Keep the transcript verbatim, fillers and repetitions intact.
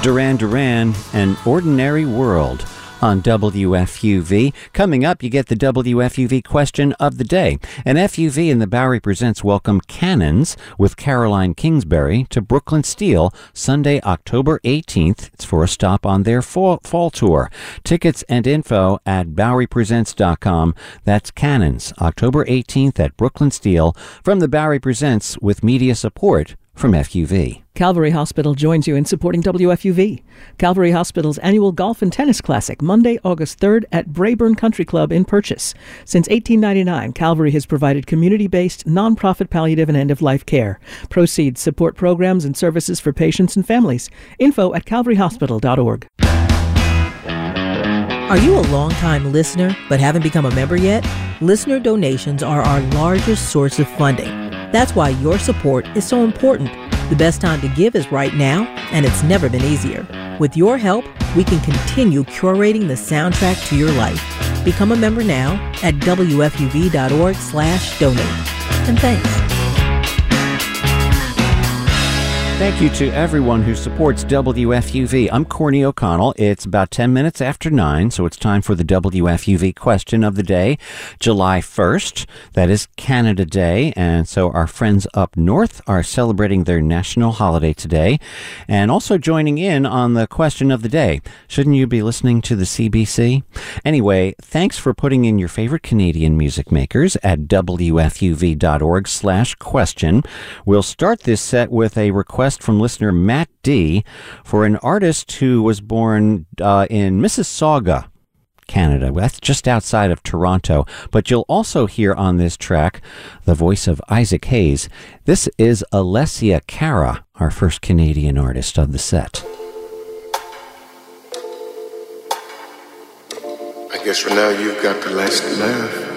Duran Duran, An Ordinary World on W F U V. Coming up, you get the W F U V question of the day. And F U V and the Bowery Presents welcome Cannons with Caroline Kingsbury to Brooklyn Steel Sunday, October eighteenth. It's for a stop on their fall, fall tour. Tickets and info at bowery presents dot com. That's Cannons, October eighteenth at Brooklyn Steel from the Bowery Presents with media support from F U V. Calvary Hospital joins you in supporting W F U V. Calvary Hospital's annual Golf and Tennis Classic, Monday, August third at Brayburn Country Club in Purchase. Since eighteen ninety-nine, Calvary has provided community-based, nonprofit palliative and end-of-life care. Proceeds support programs and services for patients and families. Info at calvary hospital dot org. Are you a long-time listener but haven't become a member yet? Listener donations are our largest source of funding. That's why your support is so important. The best time to give is right now, and it's never been easier. With your help, we can continue curating the soundtrack to your life. Become a member now at W F U V dot org slash donate. And thanks. Thank you to everyone who supports W F U V. I'm Corny O'Connell. It's about ten minutes after nine, so it's time for the W F U V question of the day. July first, that is Canada Day, and so our friends up north are celebrating their national holiday today. And also joining in on the question of the day, shouldn't you be listening to the C B C? Anyway, thanks for putting in your favorite Canadian music makers at W F U V dot org slash question. We'll start this set with a request from listener Matt D. for an artist who was born uh, in Mississauga, Canada. That's just outside of Toronto. But you'll also hear on this track the voice of Isaac Hayes. This is Alessia Cara, our first Canadian artist of the set. I guess for now you've got the last laugh.